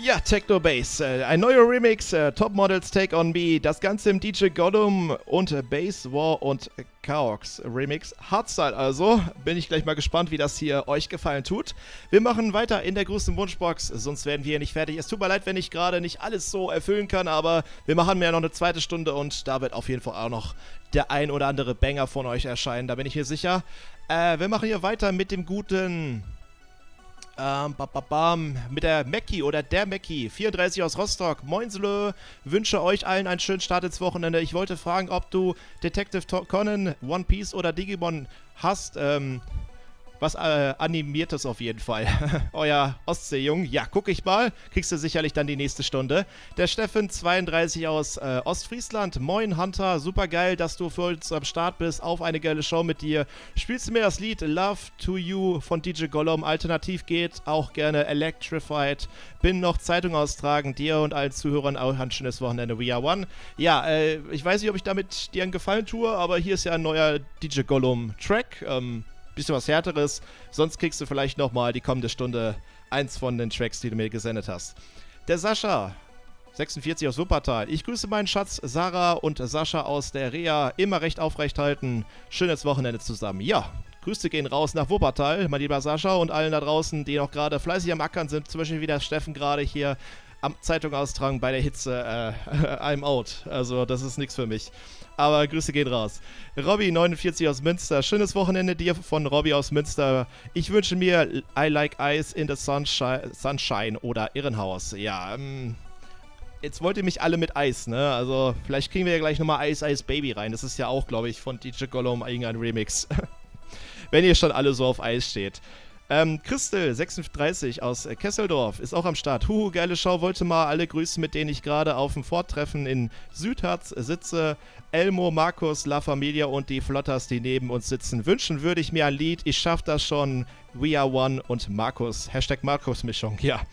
Ja, Techno Bass, ein neuer Remix, Top Models Take on Me, das Ganze im DJ Gollum und Bass War und Chaos Remix. Hardstyle also, bin ich gleich mal gespannt, wie das hier euch gefallen tut. Wir machen weiter in der großen Wunschbox, sonst werden wir hier nicht fertig. Es tut mir leid, wenn ich gerade nicht alles so erfüllen kann, aber wir machen ja noch eine zweite Stunde und da wird auf jeden Fall auch noch der ein oder andere Banger von euch erscheinen, da bin ich mir sicher. Wir machen hier weiter mit dem guten... mit der Mackie oder der Mackie, 34 aus Rostock. Moinslö, wünsche euch allen einen schönen Start ins Wochenende. Ich wollte fragen, ob du Detective Conan, One Piece oder Digimon hast. Was animiertes auf jeden Fall. Euer Ostseejung. Ja, guck ich mal. Kriegst du sicherlich dann die nächste Stunde. Der Steffen, 32 aus Ostfriesland. Moin, Hunter. Super geil, dass du für uns am Start bist. Auf eine geile Show mit dir. Spielst du mir das Lied Love to You von DJ Gollum? Alternativ geht auch gerne Electrified. Bin noch Zeitung austragen. Dir und allen Zuhörern auch ein schönes Wochenende. We are one. Ja, ich weiß nicht, ob ich damit dir einen Gefallen tue, aber hier ist ja ein neuer DJ Gollum Track. Bisschen was Härteres, sonst kriegst du vielleicht nochmal die kommende Stunde eins von den Tracks, die du mir gesendet hast. Der Sascha, 46 aus Wuppertal. Ich grüße meinen Schatz Sarah und Sascha aus der Reha. Immer recht aufrecht halten. Schönes Wochenende zusammen. Ja, Grüße gehen raus nach Wuppertal, mein lieber Sascha, und allen da draußen, die noch gerade fleißig am Ackern sind. Zum Beispiel wie der Steffen gerade hier am Zeitung austragen bei der Hitze. I'm out. Also das ist nichts für mich. Aber Grüße gehen raus. Robby, 49 aus Münster. Schönes Wochenende dir von Robby aus Münster. Ich wünsche mir I Like Ice in the Sunshine oder Irrenhaus. Ja, jetzt wollt ihr mich alle mit Eis, ne? Also vielleicht kriegen wir ja gleich nochmal Ice Ice Baby rein. Das ist ja auch, glaube ich, von DJ Gollum irgendein Remix. Wenn ihr schon alle so auf Eis steht. Christel, 36 aus Kesseldorf, ist auch am Start. Geile Show, wollte mal alle grüßen, mit denen ich gerade auf dem Vortreffen in Südharz sitze. Elmo, Markus, La Familia und die Flotters, die neben uns sitzen. Wünschen würde ich mir ein Lied, ich schaff das schon. We are one und Markus. Hashtag Markus-Mischung, ja.